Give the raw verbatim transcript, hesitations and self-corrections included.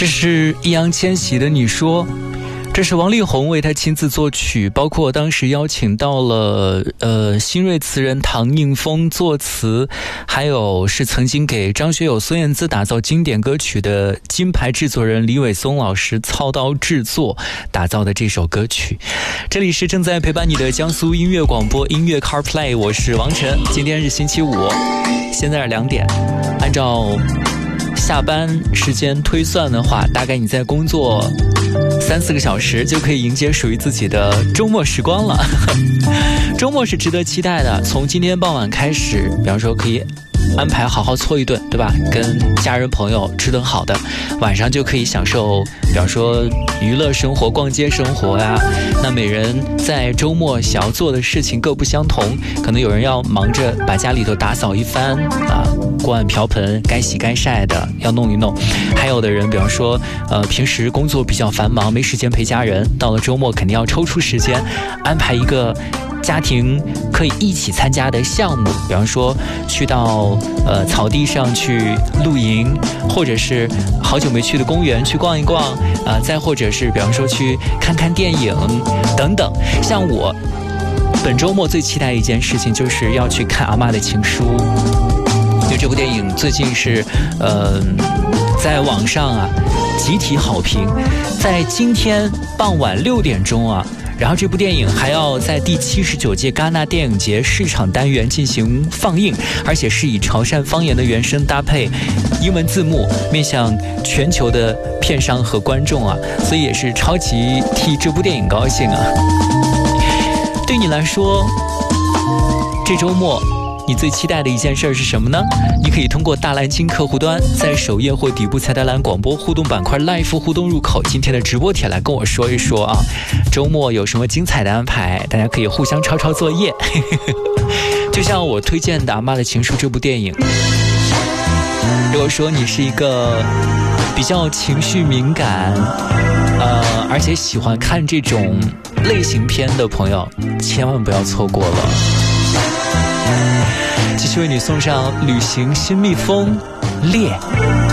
这是易烊千玺的《你说》，这是王力宏为他亲自作曲，包括当时邀请到了呃新锐词人唐映枫作词，还有是曾经给张学友、孙燕姿打造经典歌曲的金牌制作人李伟松老师操刀制作打造的这首歌曲。这里是正在陪伴你的江苏音乐广播音乐 CarPlay， 我是王晨，今天是星期五，现在是两点，按照下班时间推算的话，大概你在工作三四个小时就可以迎接属于自己的周末时光了。周末是值得期待的，从今天傍晚开始，比方说可以安排好好搓一顿，对吧？跟家人朋友吃顿好的，晚上就可以享受比方说娱乐生活、逛街生活呀。那每人在周末想要做的事情各不相同，可能有人要忙着把家里头打扫一番啊，锅碗瓢盆该洗该晒的要弄一弄，还有的人比方说呃平时工作比较繁忙，没时间陪家人，到了周末肯定要抽出时间安排一个家庭可以一起参加的项目，比方说去到呃草地上去露营，或者是好久没去的公园去逛一逛啊、呃，再或者是比方说去看看电影等等。像我本周末最期待的一件事情就是要去看《阿嬷的情书》，因为这部电影最近是呃在网上啊集体好评，在今天傍晚六点钟啊。然后这部电影还要在第七十九届戛纳电影节市场单元进行放映，而且是以潮汕方言的原声搭配英文字幕，面向全球的片商和观众啊，所以也是超级替这部电影高兴啊。对你来说，这周末你最期待的一件事是什么呢？你可以通过大蓝鲸客户端，在首页或底部菜单栏广播互动板块 Live 互动入口今天的直播帖来跟我说一说啊，周末有什么精彩的安排，大家可以互相抄抄作业。就像我推荐的《阿嬷的情书》这部电影，如果说你是一个比较情绪敏感呃，而且喜欢看这种类型片的朋友，千万不要错过了。继续为你送上旅行新蜜蜂猎。